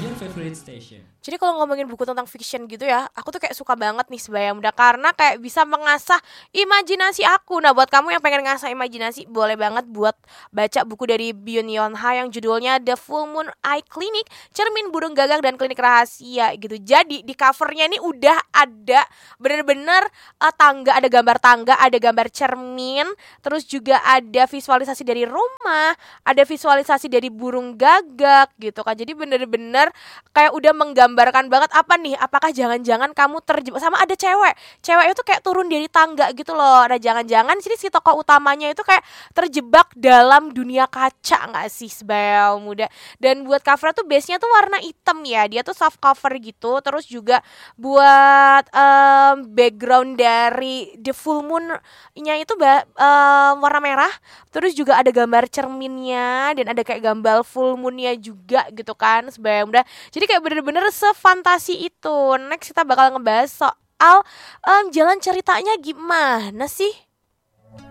your favorite station. Jadi kalau ngomongin buku tentang fiction gitu ya, aku tuh kayak suka banget nih Sebaya Muda, karena kayak bisa mengasah imajinasi aku. Nah buat kamu yang pengen ngasah imajinasi, boleh banget buat baca buku dari Byun Yonha yang judulnya The Full Moon Eye Clinic, Cermin Burung Gagak dan Klinik Rahasia gitu. Jadi di covernya ini udah ada bener-bener tangga, ada gambar tangga, ada gambar cermin, terus juga ada visualisasi dari rumah, ada visualisasi dari burung gagak gitu kan. Jadi bener-bener kayak udah menggambarkan banget apa nih, apakah jangan-jangan kamu terjebak, sama ada cewek itu kayak turun dari tangga gitu loh. Nah jangan-jangan sini si tokoh utamanya itu kayak terjebak dalam dunia kaca nggak sih Sebaya Muda. Dan buat cover tuh base nya tuh warna hitam ya, dia tuh soft cover gitu. Terus juga buat background dari The Full Moon nya itu warna merah. Terus juga ada gambar cerminnya dan ada kayak gambar full moonnya juga gitu kan Sebaya Muda. Jadi kayak bener-bener sefantasi itu. Next kita bakal ngebahas soal jalan ceritanya gimana sih.